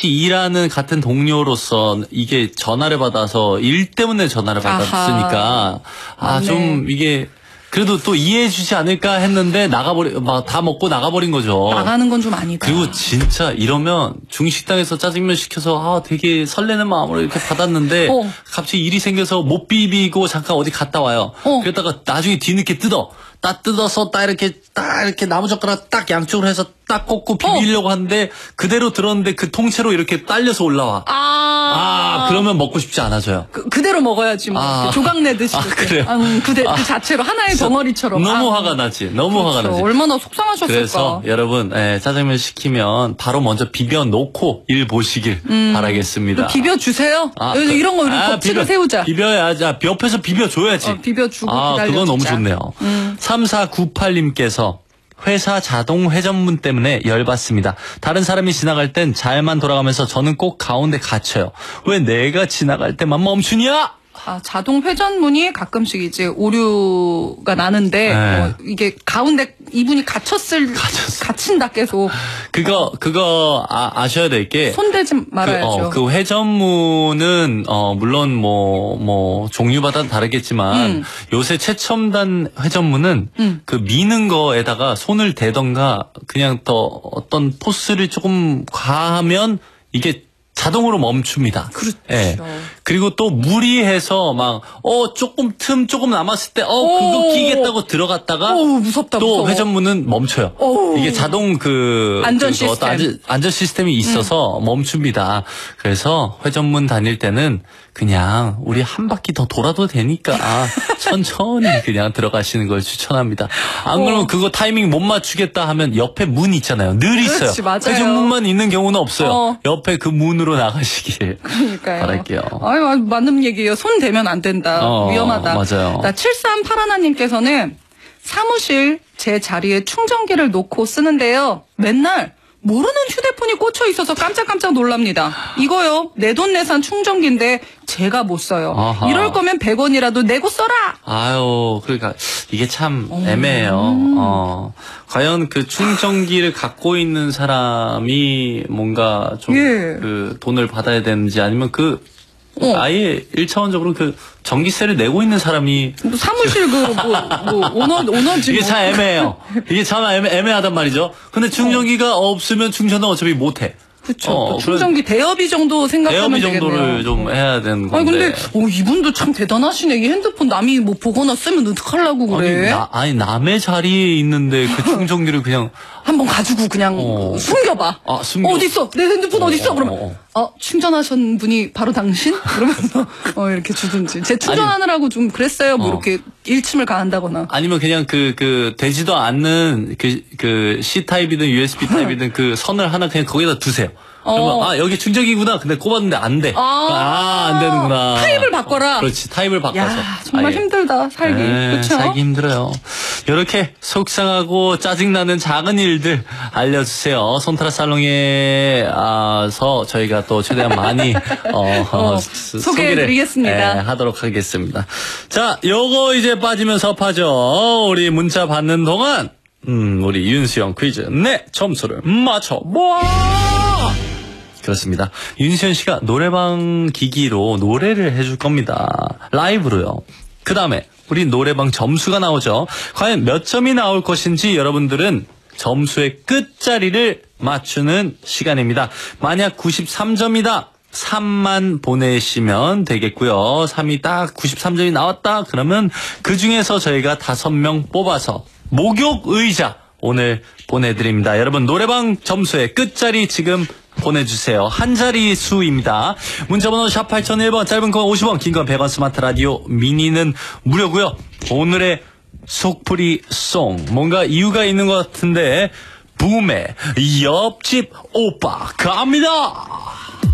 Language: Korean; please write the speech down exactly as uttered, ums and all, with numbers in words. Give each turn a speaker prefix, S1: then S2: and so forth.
S1: 같이 일하는 같은 동료로서 이게 전화를 받아서 일 때문에 전화를 받았으니까 아, 좀 이게 그래도 또 이해해주지 않을까 했는데 나가버리 막 다 먹고 나가버린 거죠.
S2: 나가는 건 좀 아니다.
S1: 그리고 진짜 이러면 중식당에서 짜장면 시켜서 아 되게 설레는 마음으로 이렇게 받았는데
S2: 어.
S1: 갑자기 일이 생겨서 못 비비고 잠깐 어디 갔다 와요.
S2: 어.
S1: 그러다가 나중에 뒤늦게 뜯어. 딱 뜯어서 딱 이렇게 딱 이렇게 나무젓가락 딱 양쪽으로 해서 딱 꽂고 비비려고 어. 하는데 그대로 들었는데 그 통째로 이렇게 딸려서 올라와.
S2: 아,
S1: 아 그러면 먹고 싶지 않아져요.
S2: 그, 그대로 먹어야지 뭐. 아. 조각 내듯이.
S1: 아, 그래요?
S2: 아, 음, 그대, 아. 그 자체로 하나의 덩어리처럼.
S1: 너무
S2: 아,
S1: 화가 나지. 너무
S2: 그렇죠.
S1: 화가 나지.
S2: 얼마나 속상하셨을까.
S1: 그래서 여러분 에, 짜장면 시키면 바로 먼저 비벼 놓고 일 보시길 음. 바라겠습니다.
S2: 비벼 주세요. 아, 이런 거 우리
S1: 아,
S2: 법칙을
S1: 비벼,
S2: 세우자.
S1: 비벼야지. 옆에서 비벼 줘야지.
S2: 어, 비벼 주고
S1: 아,
S2: 기다려.
S1: 그건 너무 좋네요. 음. 삼사구팔님께서 회사 자동 회전문 때문에 열받습니다. 다른 사람이 지나갈 땐 잘만 돌아가면서 저는 꼭 가운데 갇혀요. 왜 내가 지나갈 때만 멈추냐?
S2: 아, 자동 회전문이 가끔씩 이제 오류가 나는데
S1: 네.
S2: 어, 이게 가운데 이분이 갇혔을
S1: 갇혔어.
S2: 갇힌다 계속.
S1: 그거 그거 아, 아셔야 될 게
S2: 손대지 말아야죠.
S1: 그, 어, 그 회전문은 어 물론 뭐뭐 뭐 종류마다 다르겠지만 음. 요새 최첨단 회전문은 음. 그 미는 거에다가 손을 대던가 그냥 또 어떤 포스를 조금 과하면 이게 자동으로 멈춥니다.
S2: 그렇죠.
S1: 예. 그리고 또 무리해서 막, 어, 조금 틈 조금 남았을 때, 어, 그거 끼겠다고 들어갔다가,
S2: 오, 무섭다,
S1: 또
S2: 무서워.
S1: 회전문은 멈춰요.
S2: 오.
S1: 이게 자동 그,
S2: 안전
S1: 그
S2: 시스템.
S1: 안전, 안전 시스템이 있어서 음. 멈춥니다. 그래서 회전문 다닐 때는 그냥 우리 한 바퀴 더 돌아도 되니까 천천히 그냥 들어가시는 걸 추천합니다. 안 그러면 어. 그거 타이밍 못 맞추겠다 하면 옆에 문 있잖아요. 늘 있어요.
S2: 그렇지, 맞아요.
S1: 회전문만 있는 경우는 없어요.
S2: 어.
S1: 옆에 그 문으로 나가시길
S2: 그러니까요.
S1: 바랄게요.
S2: 아유, 맞는 얘기예요. 손 대면 안 된다.
S1: 어,
S2: 위험하다.
S1: 맞아요.
S2: 나 칠삼팔일님께서는 사무실 제 자리에 충전기를 놓고 쓰는데요. 맨날 모르는 휴대폰이 꽂혀 있어서 깜짝깜짝 놀랍니다. 이거요. 내돈내산 충전기인데 제가 못 써요. 아하. 이럴 거면 백 원이라도 내고 써라.
S1: 아유, 그러니까 이게 참 애매해요. 음. 어, 과연 그 충전기를 갖고 있는 사람이 뭔가 좀 그 예. 돈을 받아야 되는지 아니면 그 어. 아예 일차원적으로 그 전기세를 내고 있는 사람이
S2: 뭐 사무실 그 뭐 뭐 오너 오너지
S1: 이게
S2: 뭐.
S1: 참 애매해요. 이게 참 애매, 애매하단 말이죠. 근데 충전기가 어. 없으면 충전은 어차피 못 해.
S2: 그렇죠. 어, 충전기 대여비 정도 생각하면
S1: 대여비 정도를
S2: 되겠네요.
S1: 좀 해야 되는 건데.
S2: 아니 근데 어, 이분도 참 대단하시네. 이 핸드폰 남이 뭐 보거나 쓰면 어떡하려고 그래.
S1: 아니, 나, 아니 남의 자리에 있는데 그 충전기를 그냥
S2: 한번 가지고 그냥 어. 숨겨봐.
S1: 아, 숨겨.
S2: 어, 어디 있어? 내 핸드폰 어, 어디 있어?
S1: 어,
S2: 그러면
S1: 어,
S2: 어, 충전하신 분이 바로 당신? 그러면서 어, 이렇게 주든지. 제 충전하느라고 좀 그랬어요. 뭐 어. 이렇게 일침을 가한다거나.
S1: 아니면 그냥 그, 그, 되지도 않는 그, 그 C 타입이든 유에스비 타입이든 그 선을 하나 그냥 거기다 두세요. 그러면 어. 아 여기 충전기구나. 근데 꼽았는데 안 돼. 아, 아 안 되는구나.
S2: 타입을 바꿔라.
S1: 그렇지 타입을 바꿔서.
S2: 야, 정말 아예. 힘들다 살기. 그렇죠?
S1: 살기 힘들어요. 이렇게 속상하고 짜증나는 작은 일들 알려주세요. 손타라 살롱에서 저희가 또 최대한 많이 어, 어,
S2: 소개해드리겠습니다.
S1: 예, 하도록 하겠습니다. 자, 요거 이제 빠지면 섭하죠. 우리 문자 받는 동안 음, 우리 윤수영 퀴즈 네 점수를 맞춰봐. 그렇습니다. 윤수현 씨가 노래방 기기로 노래를 해줄 겁니다. 라이브로요. 그 다음에 우리 노래방 점수가 나오죠. 과연 몇 점이 나올 것인지 여러분들은 점수의 끝자리를 맞추는 시간입니다. 만약 구십삼 점이다. 삼만 보내시면 되겠고요. 삼이 딱 구십삼 점이 나왔다. 그러면 그 중에서 저희가 다섯 명 뽑아서 목욕 의자 오늘 보내드립니다. 여러분 노래방 점수의 끝자리 지금 보내주세요. 한 자리 수입니다. 문자번호 샵 팔공공일 번, 짧은 건 오십 원, 긴 건 백 원, 스마트 라디오 미니는 무료고요. 오늘의 속풀이 송 뭔가 이유가 있는 것 같은데 붐의 옆집 오빠 갑니다.